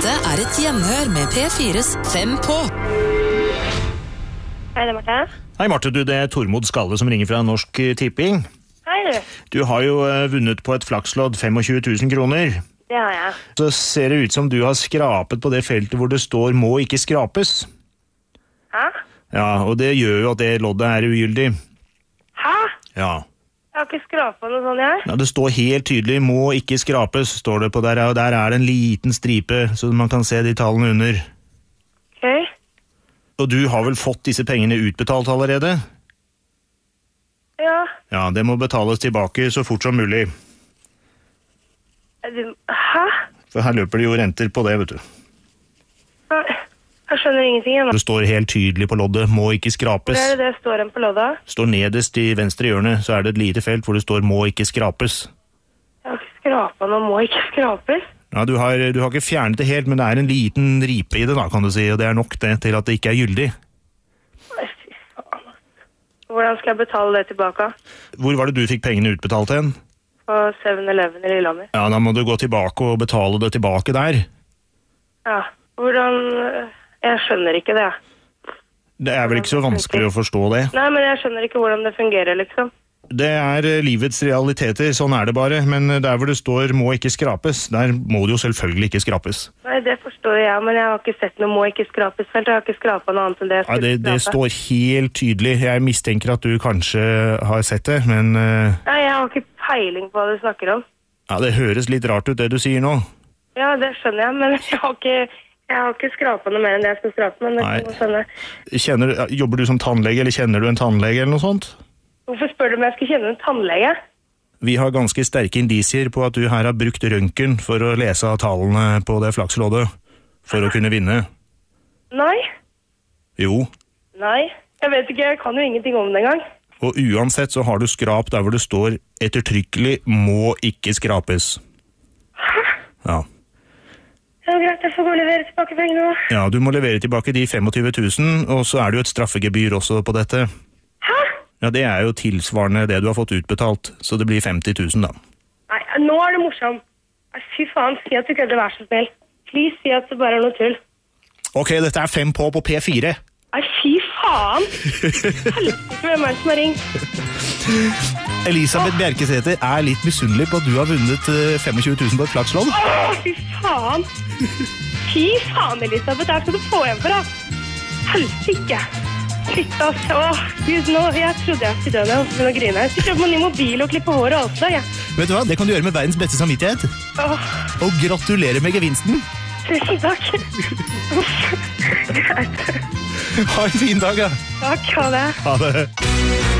Dette et gjenhør med P4s 5 på. Hei, det Marte. Hei Marte, det Tormod Skalle som ringer fra Norsk Tipping. Hei du. Du har jo vunnet på et flakslodd 25 000 kroner. Det har jeg. Så ser det ut som du har skrapet på det feltet hvor det står må ikke skrapes. Hæ? Ja, og det gjør jo at det loddet ugyldig. Hæ? Ja. Jeg har ikke skrapet noe sånt, jeg. Ja, det står helt tydelig må ikke skrapes, står det på der, og der det en liten stripe, så man kan se de tallene under. Ok. Og du har vel fått disse pengene utbetalt allerede? Ja. Ja, det må betales tilbake så fort som mulig. Hæ? For her løper det jo renter på det, vet du. Jeg skjønner ingenting ennå. Det står helt tydelig på loddet, må ikke skrapes. Hvor det står en på loddet? Står nederst i venstre hjørne, så det et lite felt hvor det står må ikke skrapes. Jeg har ikke skrapet noe, må ikke skrapes. Ja, du har ikke fjernet det helt, men det en liten ripe i det da, kan du si, og det nok det til at det ikke gyldig. Fy faen. Hvordan skal jeg betale det tilbake? Hvor var det du fikk pengene utbetalt hen? På 7-Eleven i Lillehammer. Ja, da må du gå tilbake og betale det tilbake der. Ja, hvordan... Jeg skjønner ikke det. Det vel ikke så vanskelig å forstå det. Nei, men jeg skjønner ikke hvordan det fungerer, liksom. Det livets realiteter, sånn det bare. Men der hvor det står må ikke skrapes, der må det jo selvfølgelig ikke skrapes. Nei, det forstår jeg, men jeg har ikke sett noe må ikke skrapes-felt. Jeg har ikke skrapet noe annet enn det jeg skulle det står helt tydelig. Jeg mistenker at du kanskje har sett det, men... Nei, jeg har ikke peiling på hva du snakker om. Ja, det høres litt rart ut det du sier nå. Ja, det skjønner jeg, men jeg har ikke skrapet noe mer enn det jeg skal skrape, men det kan jeg skjønne. Jobber du som tannlege, eller kjenner du en tannlege eller noe sånt? Hvorfor spør du om jeg skal kjenne en tannlege? Vi har ganske sterke indisier på at du her har brukt røntgen for å lese av tallene på det flaksloddet, for å kunne vinne. Nei. Jo. Nei, jeg vet ikke, jeg kan jo ingenting om det engang. Og uansett så har du skrap der hvor det står ettertrykkelig må ikke skrapes. Hæ? Ja. Ja, greit, jeg får gå og levere tilbake pengene nå. Ja, du må levere tilbake de 25 000, og så det jo et straffegebyr også på dette. Hæ? Ja, det jo tilsvarende det du har fått utbetalt, så det blir 50 000 da. Nei, nå det morsomt. Fy faen, si at du kødder, vær så snill. Please, si at det bare noe tull. Ok, dette 5 på P4. Nei, fy faen! Helvete, hvem det som har ringt? Elisabeth Bjerkesæter litt misunnelig på at du har vunnet 25 000 på et flakslodd. Fy faen! Fy faen, Elisabeth, her skal du få igjen for, da. Helsike. Shit, altså. Gud, nå, jeg trodde jeg skulle dø når jeg begynte å grine. Jeg sitter på en ny mobil og klipper håret og alt det, jeg. Vet du hva, det kan du gjøre med verdens beste samvittighet. Og gratulerer med gevinsten. Tusen takk. Ha en fin dag, ja. Takk, ha det. Ha det.